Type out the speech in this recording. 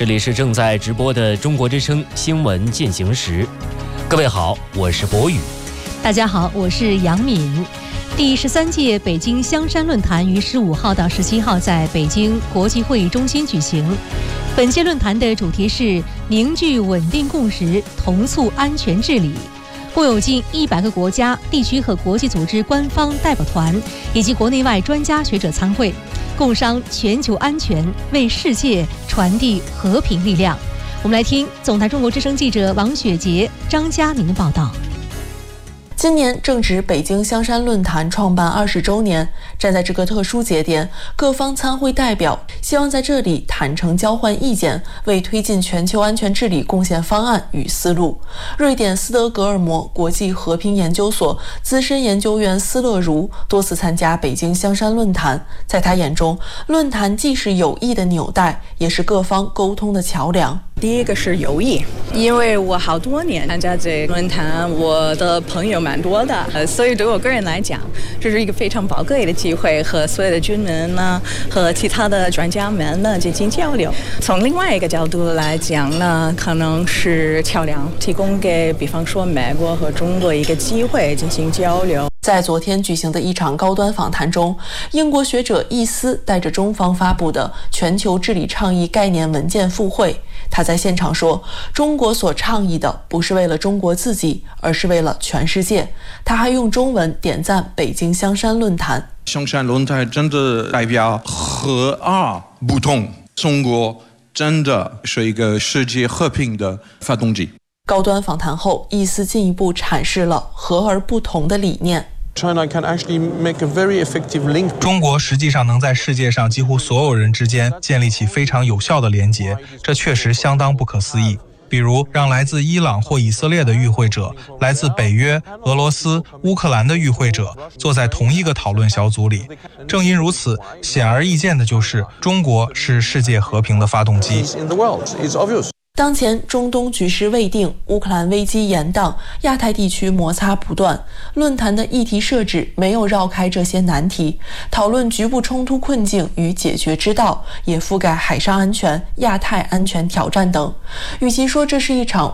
这里是正在直播的中国之声新闻进行时。各位好，我是博宇。 大家好，我是杨敏。第13届北京香山论坛于15号到17号在北京国际会议中心举行。本届论坛的主题是凝聚稳定共识，同促安全治理。共有近100个国家、地区和国际组织官方代表团以及国内外专家学者参会，共商全球安全，为世界传递和平力量。我们来听总台中国之声记者王雪杰、张嘉宁的报道。 今年正值北京香山论坛创办20周年，站在这个特殊节点，各方参会代表希望在这里坦诚交换意见，为推进全球安全治理贡献方案与思路。瑞典斯德哥尔摩国际和平研究所资深研究员斯乐如多次参加北京香山论坛，在他眼中，论坛既是友谊的纽带，也是各方沟通的桥梁。 第一个是友谊，因为我好多年参加这个论坛，我的朋友蛮多的，所以对我个人来讲，这是一个非常宝贵的机会，和所有的军人呢，和其他的专家们呢进行交流。从另外一个角度来讲呢，可能是桥梁，提供给比方说美国和中国一个机会进行交流。 在昨天举行的一场高端访谈中，英国学者易思带着中方发布的全球治理倡议概念文件赴会。他在现场说，中国所倡议的不是为了中国自己，而是为了全世界。他还用中文点赞北京香山论坛。 香山论坛真的代表和而不同，中国真的是一个世界和平的发动机。 高端访谈后，易思进一步阐释了和而不同的理念。 中国实际上能在世界上几乎所有人之间建立起非常有效的连结，这确实相当不可思议。比如让来自伊朗或以色列的与会者，来自北约、俄罗斯、乌克兰的与会者坐在同一个讨论小组里。正因如此，显而易见的就是中国是世界和平的发动机。 当前中东局势未定，乌克兰危机延宕，亚太地区摩擦不断。论坛的议题设置没有绕开这些难题，讨论局部冲突困境与解决之道，也覆盖海上安全、亚太安全挑战等。与其说这是一场